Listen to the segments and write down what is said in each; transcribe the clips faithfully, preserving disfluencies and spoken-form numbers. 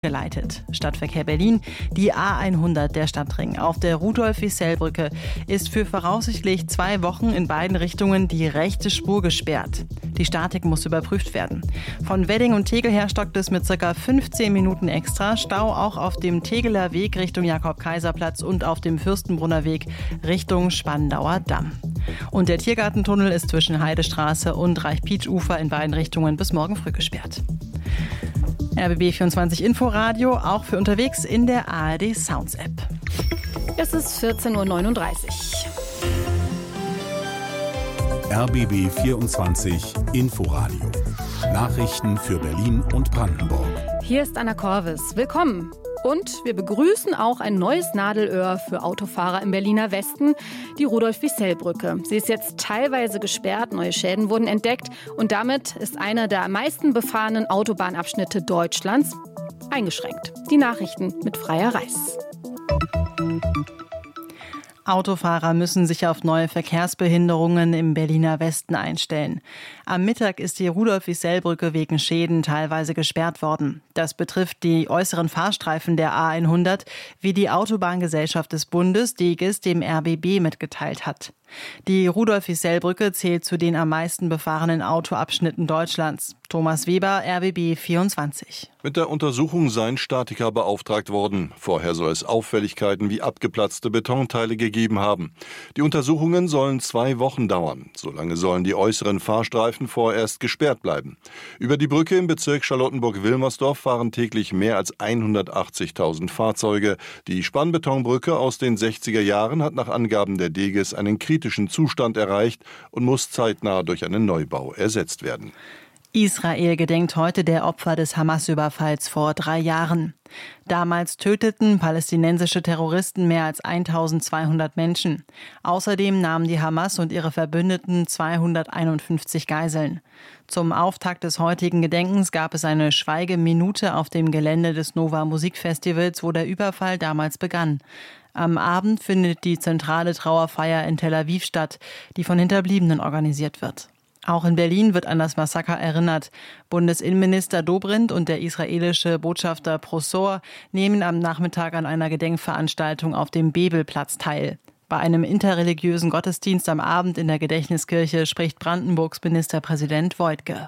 geleitet. Stadtverkehr Berlin, die A hundert, der Stadtring auf der Rudolf-Wissell-Brücke ist für voraussichtlich zwei Wochen in beiden Richtungen die rechte Spur gesperrt. Die Statik muss überprüft werden. Von Wedding und Tegel her stockt es mit ca. fünfzehn Minuten extra. Stau auch auf dem Tegeler Weg Richtung Jakob-Kaiser-Platz und auf dem Fürstenbrunner Weg Richtung Spandauer Damm. Und der Tiergartentunnel ist zwischen Heidestraße und Reich-Pietsch-Ufer in beiden Richtungen bis morgen früh gesperrt. R B B vierundzwanzig Inforadio, auch für unterwegs in der A R D Sounds App. Es ist vierzehn Uhr neununddreißig. R B B vierundzwanzig Inforadio. Nachrichten für Berlin und Brandenburg. Hier ist Anna Korvis. Willkommen. Und wir begrüßen auch ein neues Nadelöhr für Autofahrer im Berliner Westen, die Rudolf-Wissell-Brücke. Sie ist jetzt teilweise gesperrt, neue Schäden wurden entdeckt und damit ist einer der am meisten befahrenen Autobahnabschnitte Deutschlands eingeschränkt. Die Nachrichten mit Freya Reiß. Autofahrer müssen sich auf neue Verkehrsbehinderungen im Berliner Westen einstellen. Am Mittag ist die Rudolf-Wissell-Brücke wegen Schäden teilweise gesperrt worden. Das betrifft die äußeren Fahrstreifen der A hundert, wie die Autobahngesellschaft des Bundes, D G E S, dem R B B mitgeteilt hat. Die Rudolf-Wissell-Brücke zählt zu den am meisten befahrenen Autoabschnitten Deutschlands. Thomas Weber, R B B vierundzwanzig. Mit der Untersuchung seien Statiker beauftragt worden. Vorher soll es Auffälligkeiten wie abgeplatzte Betonteile gegeben haben. Die Untersuchungen sollen zwei Wochen dauern. Solange sollen die äußeren Fahrstreifen vorerst gesperrt bleiben. Über die Brücke im Bezirk Charlottenburg-Wilmersdorf fahren täglich mehr als hundertachtzigtausend Fahrzeuge. Die Spannbetonbrücke aus den sechziger Jahren hat nach Angaben der D G E S einen kritischen Zustand erreicht und muss zeitnah durch einen Neubau ersetzt werden. Israel gedenkt heute der Opfer des Hamas-Überfalls vor drei Jahren. Damals töteten palästinensische Terroristen mehr als eintausendzweihundert Menschen. Außerdem nahmen die Hamas und ihre Verbündeten zweihunderteinundfünfzig Geiseln. Zum Auftakt des heutigen Gedenkens gab es eine Schweigeminute auf dem Gelände des Nova Musikfestivals, wo der Überfall damals begann. Am Abend findet die zentrale Trauerfeier in Tel Aviv statt, die von Hinterbliebenen organisiert wird. Auch in Berlin wird an das Massaker erinnert. Bundesinnenminister Dobrindt und der israelische Botschafter Prosor nehmen am Nachmittag an einer Gedenkveranstaltung auf dem Bebelplatz teil. Bei einem interreligiösen Gottesdienst am Abend in der Gedächtniskirche spricht Brandenburgs Ministerpräsident Woidke.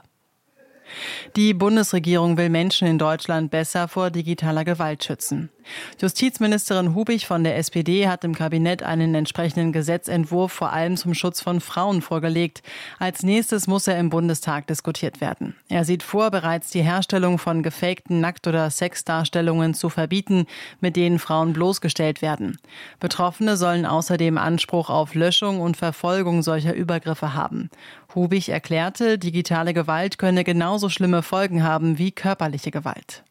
Die Bundesregierung will Menschen in Deutschland besser vor digitaler Gewalt schützen. Justizministerin Hubich von der S P D hat im Kabinett einen entsprechenden Gesetzentwurf vor allem zum Schutz von Frauen vorgelegt. Als nächstes muss er im Bundestag diskutiert werden. Er sieht vor, bereits die Herstellung von gefakten Nackt- oder Sexdarstellungen zu verbieten, mit denen Frauen bloßgestellt werden. Betroffene sollen außerdem Anspruch auf Löschung und Verfolgung solcher Übergriffe haben. Hubich erklärte, digitale Gewalt könne genauso schlimme Folgen haben wie körperliche Gewalt.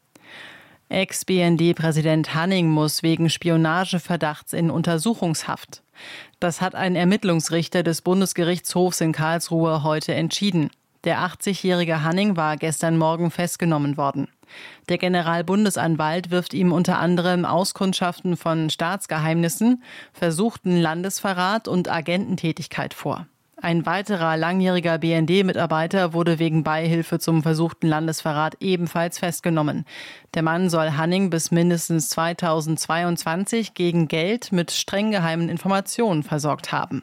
Ex-B N D-Präsident Hanning muss wegen Spionageverdachts in Untersuchungshaft. Das hat ein Ermittlungsrichter des Bundesgerichtshofs in Karlsruhe heute entschieden. Der achtzigjährige Hanning war gestern Morgen festgenommen worden. Der Generalbundesanwalt wirft ihm unter anderem Auskundschaften von Staatsgeheimnissen, versuchten Landesverrat und Agententätigkeit vor. Ein weiterer langjähriger B N D-Mitarbeiter wurde wegen Beihilfe zum versuchten Landesverrat ebenfalls festgenommen. Der Mann soll Hanning bis mindestens zweitausendzweiundzwanzig gegen Geld mit streng geheimen Informationen versorgt haben.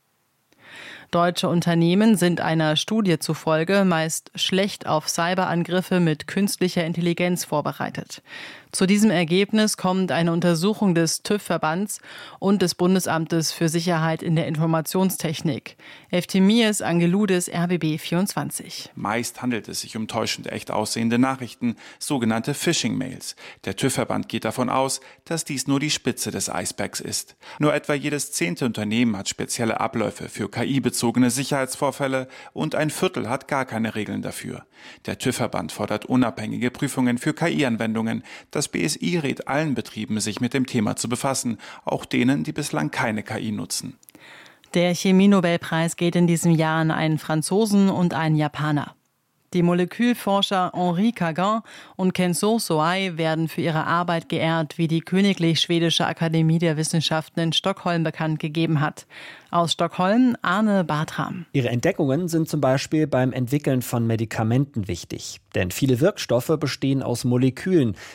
Deutsche Unternehmen sind einer Studie zufolge meist schlecht auf Cyberangriffe mit künstlicher Intelligenz vorbereitet. Zu diesem Ergebnis kommt eine Untersuchung des TÜV-Verbands und des Bundesamtes für Sicherheit in der Informationstechnik. Eftimias Angeloudis, R B B vierundzwanzig. Meist handelt es sich um täuschend echt aussehende Nachrichten, sogenannte Phishing-Mails. Der TÜV-Verband geht davon aus, dass dies nur die Spitze des Eisbergs ist. Nur etwa jedes zehnte Unternehmen hat spezielle Abläufe für K I-bezogene Sicherheitsvorfälle und ein Viertel hat gar keine Regeln dafür. Der TÜV-Verband fordert unabhängige Prüfungen für K I-Anwendungen. Das B S I rät allen Betrieben, sich mit dem Thema zu befassen, auch denen, die bislang keine K I nutzen. Der Chemie-Nobelpreis geht in diesem Jahr an einen Franzosen und einen Japaner. Die Molekülforscher Henri Cagin und Kenzo Soai werden für ihre Arbeit geehrt, wie die Königlich Schwedische Akademie der Wissenschaften in Stockholm bekannt gegeben hat. Aus Stockholm Arne Bartram. Ihre Entdeckungen sind zum Beispiel beim Entwickeln von Medikamenten wichtig. Denn viele Wirkstoffe bestehen aus Molekülen,